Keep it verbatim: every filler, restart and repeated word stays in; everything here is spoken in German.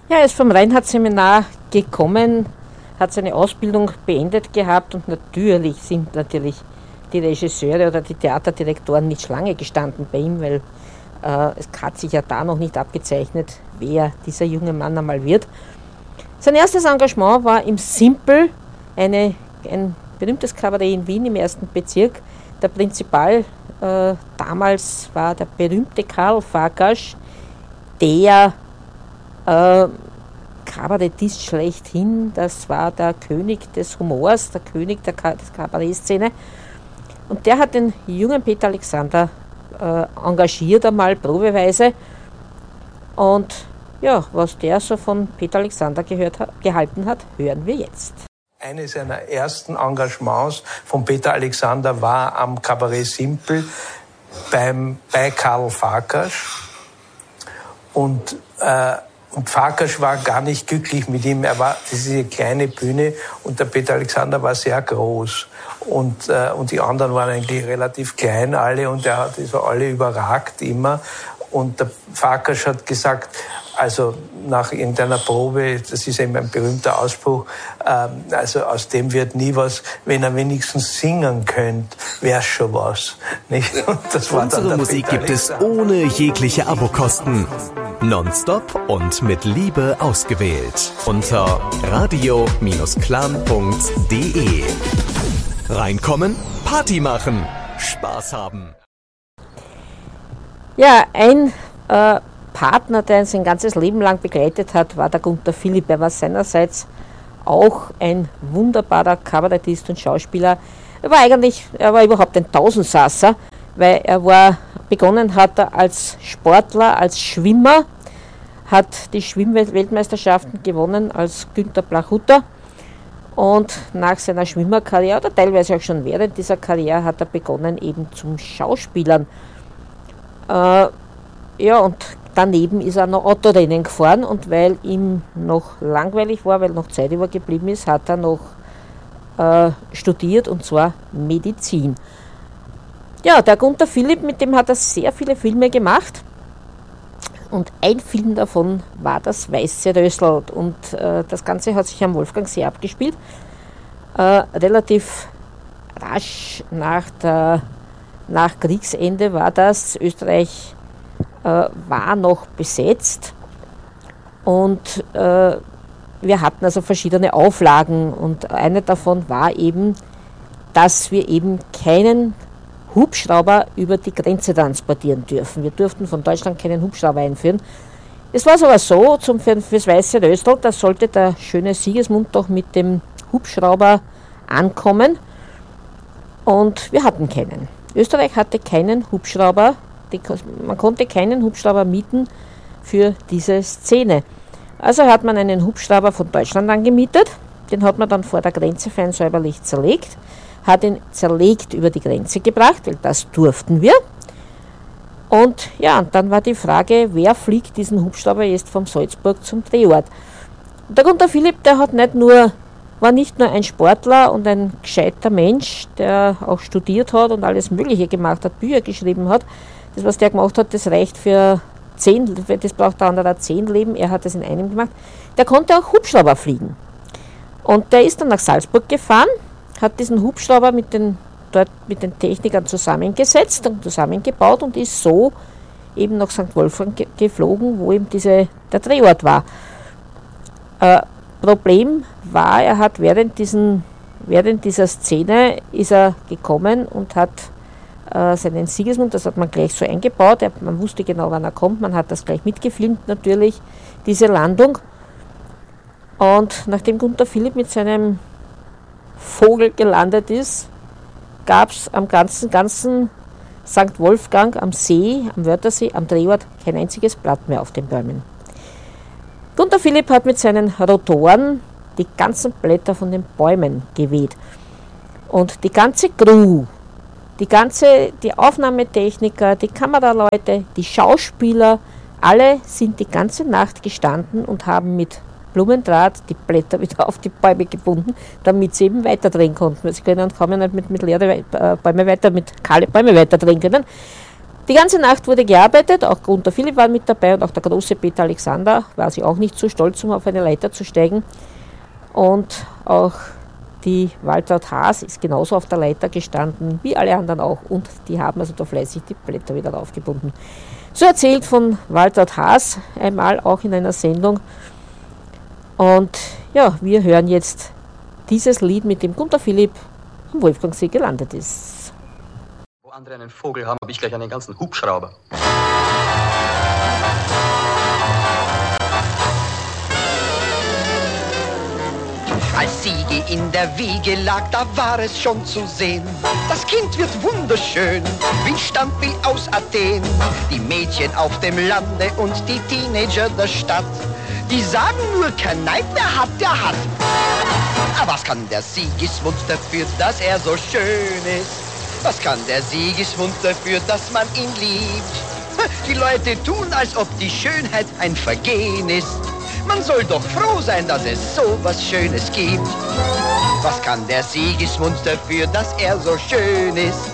Ja, er ist vom Reinhardt-Seminar gekommen, hat seine Ausbildung beendet gehabt und natürlich sind natürlich die Regisseure oder die Theaterdirektoren nicht Schlange gestanden bei ihm, weil äh, es hat sich ja da noch nicht abgezeichnet, wer dieser junge Mann einmal wird. Sein erstes Engagement war im Simpel, eine, ein berühmtes Kabarett in Wien im ersten Bezirk. Der Prinzipal äh, damals war der berühmte Karl Farkas, der äh, Kabarettist schlechthin, das war der König des Humors, der König der Ka- des Kabarettszene. Und der hat den jungen Peter Alexander äh, engagiert einmal probeweise. Und ja, was der so von Peter Alexander gehört hat, gehalten hat, hören wir jetzt. Eines seiner ersten Engagements von Peter Alexander war am Kabarett Simpel beim, bei Karl Farkas. Und, äh, und Farkas war gar nicht glücklich mit ihm. Er war diese kleine Bühne und der Peter Alexander war sehr groß. Und, äh, und die anderen waren eigentlich relativ klein alle und er hat so alle überragt immer. Und der Farkas hat gesagt, also nach irgendeiner Probe, das ist eben ein berühmter Ausspruch, ähm, also aus dem wird nie was, wenn er wenigstens singen könnte, wär's schon was. Nicht? Und das war Unsere dann Musik gibt es ohne jegliche Abokosten. Nonstop und mit Liebe ausgewählt. Unter radio Bindestrich clan Punkt de. Reinkommen, Party machen, Spaß haben. Ja, ein äh, Partner, der ihn sein ganzes Leben lang begleitet hat, war der Gunther Philipp. Er war seinerseits auch ein wunderbarer Kabarettist und Schauspieler. Er war eigentlich, er war überhaupt ein Tausendsasser, weil er war, begonnen hat er als Sportler, als Schwimmer, hat die Schwimmweltmeisterschaften gewonnen als Günther Blachuter. Und nach seiner Schwimmerkarriere, oder teilweise auch schon während dieser Karriere, hat er begonnen eben zum Schauspielern. Äh, ja, und daneben ist er noch Autorennen gefahren und weil ihm noch langweilig war, weil noch Zeit übergeblieben ist, hat er noch äh, studiert und zwar Medizin. Ja, der Gunther Philipp, mit dem hat er sehr viele Filme gemacht und ein Film davon war das Weiße Rössl und äh, das Ganze hat sich am Wolfgangsee abgespielt. Äh, relativ rasch nach, der, nach Kriegsende war das. Österreich war noch besetzt und äh, wir hatten also verschiedene Auflagen und eine davon war eben, dass wir eben keinen Hubschrauber über die Grenze transportieren dürfen. Wir durften von Deutschland keinen Hubschrauber einführen. Es war aber so, zum, für, fürs Weiße Rössl, da sollte der schöne Sigismund doch mit dem Hubschrauber ankommen und wir hatten keinen. Österreich hatte keinen Hubschrauber. Man konnte keinen Hubschrauber mieten für diese Szene. Also hat man einen Hubschrauber von Deutschland angemietet, den hat man dann vor der Grenze fein säuberlich zerlegt, hat ihn zerlegt über die Grenze gebracht, weil das durften wir. Und ja, und dann war die Frage, wer fliegt diesen Hubschrauber jetzt vom Salzburg zum Drehort? Und der Gunther Philipp, der hat nicht nur, war nicht nur ein Sportler und ein gescheiter Mensch, der auch studiert hat und alles Mögliche gemacht hat, Bücher geschrieben hat. Das, was der gemacht hat, das reicht für zehn, das braucht der andere zehn Leben, er hat das in einem gemacht. Der konnte auch Hubschrauber fliegen. Und der ist dann nach Salzburg gefahren, hat diesen Hubschrauber mit den, dort mit den Technikern zusammengesetzt und zusammengebaut und ist so eben nach Sankt Wolfgang ge- geflogen, wo eben diese, der Drehort war. Äh, Problem war, er hat während, diesen, während dieser Szene ist er gekommen und hat seinen Sigismund, das hat man gleich so eingebaut, man wusste genau, wann er kommt, man hat das gleich mitgefilmt natürlich, diese Landung. Und nachdem Gunther Philipp mit seinem Vogel gelandet ist, gab es am ganzen, ganzen Sankt Wolfgang am See, am Wörthersee, am Drehort kein einziges Blatt mehr auf den Bäumen. Gunther Philipp hat mit seinen Rotoren die ganzen Blätter von den Bäumen geweht. Und die ganze Crew, Die ganze, die Aufnahmetechniker, die Kameraleute, die Schauspieler, alle sind die ganze Nacht gestanden und haben mit Blumendraht die Blätter wieder auf die Bäume gebunden, damit sie eben weiterdrehen konnten. Sie können kaum ja nicht mit, mit leeren Bäume weiter, mit kahle Bäume weiterdrehen können. Die ganze Nacht wurde gearbeitet, auch Gunther Philipp war mit dabei und auch der große Peter Alexander war sie auch nicht so stolz, um auf eine Leiter zu steigen. Und auch die Waltraud Haas ist genauso auf der Leiter gestanden, wie alle anderen auch. Und die haben also da fleißig die Blätter wieder aufgebunden. So erzählt von Waltraud Haas einmal auch in einer Sendung. Und ja, wir hören jetzt dieses Lied, mit dem Gunther Philipp am Wolfgangsee gelandet ist. Wo andere einen Vogel haben, habe ich gleich einen ganzen Hubschrauber. Als Siege in der Wiege lag, da war es schon zu sehen. Das Kind wird wunderschön, wie ein Standbild aus Athen. Die Mädchen auf dem Lande und die Teenager der Stadt, die sagen nur, kein Neid mehr hat, der hat. Aber was kann der Sigismund dafür, dass er so schön ist? Was kann der Sigismund dafür, dass man ihn liebt? Die Leute tun, als ob die Schönheit ein Vergehen ist. Man soll doch froh sein, dass es so was Schönes gibt. Was kann der Sigismund dafür, dass er so schön ist?